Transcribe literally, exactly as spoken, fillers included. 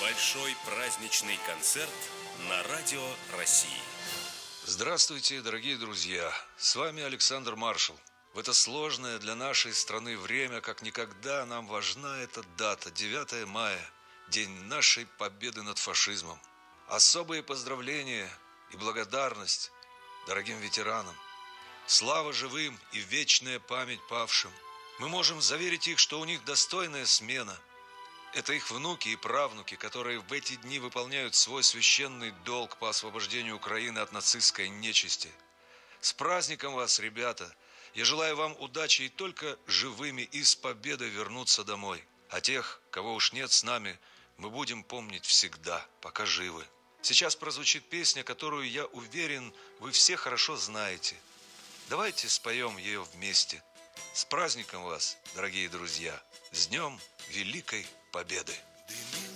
Большой праздничный концерт на Радио России. Здравствуйте, дорогие друзья! С вами Александр Маршал. В это сложное для нашей страны время, как никогда, нам важна эта дата, девятое мая, день нашей победы над фашизмом. Особые поздравления и благодарность дорогим ветеранам. Слава живым и вечная память павшим. Мы можем заверить их, что у них достойная смена. Это их внуки и правнуки, которые в эти дни выполняют свой священный долг по освобождению Украины от нацистской нечисти. С праздником вас, ребята! Я желаю вам удачи и только живыми и с победой вернуться домой. А тех, кого уж нет с нами, мы будем помнить всегда, пока живы. Сейчас прозвучит песня, которую, я уверен, вы все хорошо знаете. Давайте споем ее вместе. С праздником вас, дорогие друзья! С Днем Великой Победы!